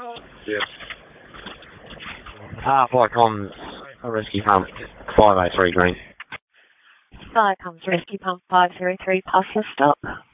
Yeah. Flycom's rescue pump 503 green. Flycom's rescue pump 503, pass the stop.